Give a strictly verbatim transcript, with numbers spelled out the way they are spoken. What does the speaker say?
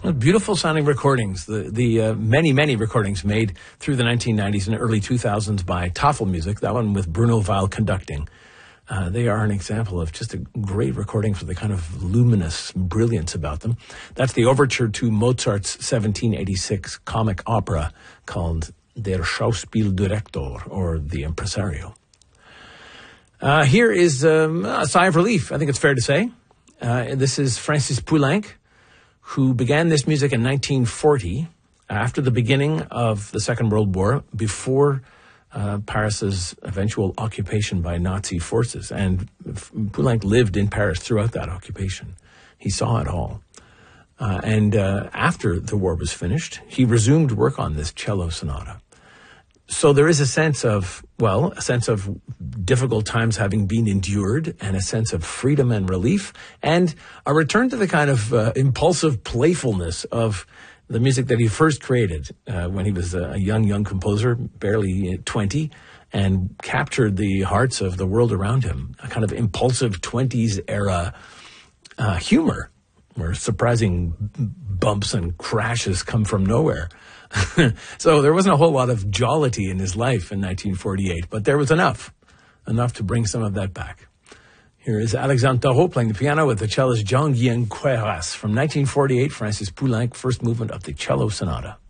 Beautiful sounding recordings. The the uh, many, many recordings made through the nineteen nineties and early two thousands by Tafel Music, that one with Bruno Weil conducting. Uh, they are an example of just a great recording for the kind of luminous brilliance about them. That's the overture to Mozart's seventeen eighty-six comic opera called Der Schauspieldirektor, or The Impresario. Uh, here is um, a sigh of relief, I think it's fair to say. Uh, this is Francis Poulenc, who began this music in nineteen forty, after the beginning of the Second World War, before uh, Paris's eventual occupation by Nazi forces. And Poulenc lived in Paris throughout that occupation. He saw it all. Uh, and uh, after the war was finished, he resumed work on this cello sonata. So there is a sense of, well, a sense of difficult times having been endured, and a sense of freedom and relief, and a return to the kind of uh, impulsive playfulness of the music that he first created uh, when he was a young, young composer, barely twenty, and captured the hearts of the world around him. A kind of impulsive twenties era uh, humor, where surprising bumps and crashes come from nowhere. So there wasn't a whole lot of jollity in his life in nineteen forty-eight, but there was enough, enough to bring some of that back. Here is Alexandre Tarot playing the piano with the cellist Jean-Guyen Queyras from nineteen forty-eight, Francis Poulenc, first movement of the cello sonata.